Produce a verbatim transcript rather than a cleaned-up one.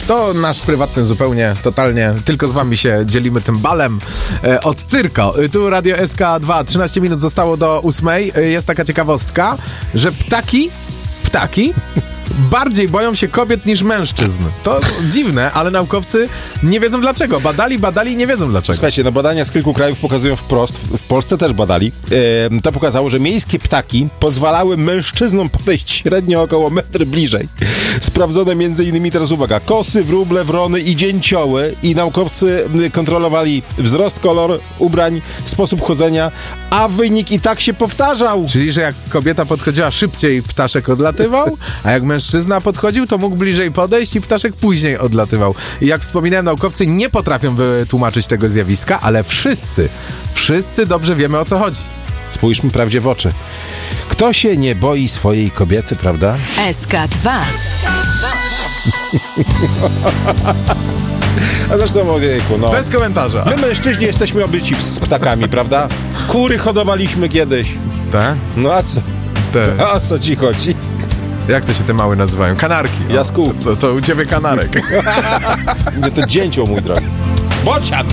To nasz prywatny zupełnie, totalnie, tylko z wami się dzielimy tym balem e, od Cyrko. Tu Radio S K dwa, trzynaście minut zostało do ósmej. E, jest taka ciekawostka, że ptaki, ptaki bardziej boją się kobiet niż mężczyzn. To dziwne, ale naukowcy nie wiedzą dlaczego. Badali, badali i nie wiedzą dlaczego. Słuchajcie, no badania z kilku krajów pokazują wprost, w Polsce też badali, e, to pokazało, że miejskie ptaki pozwalały mężczyznom podejść średnio około metr bliżej. Sprawdzone między innymi, teraz uwaga, kosy, wróble, wrony i dzięcioły, i naukowcy kontrolowali wzrost, kolor ubrań, sposób chodzenia, a wynik i tak się powtarzał. Czyli, że jak kobieta podchodziła szybciej, ptaszek odlatywał, a jak mężczyzna podchodził, to mógł bliżej podejść i ptaszek później odlatywał. I jak wspominałem, naukowcy nie potrafią wytłumaczyć tego zjawiska, ale wszyscy, wszyscy dobrze wiemy, o co chodzi. Spójrzmy prawdzie w oczy. Kto się nie boi swojej kobiety, prawda? S K dwa. A zresztą, ojejku, no. Bez komentarza. My mężczyźni jesteśmy obyci z ptakami, prawda? Kury hodowaliśmy kiedyś. Tak? No a co? Te. A o co ci chodzi? Jak to się te małe nazywają? Kanarki. O, Jaskółki. To, to, to u ciebie kanarek. Nie, to dzięcioł, mój drogi. Bocian!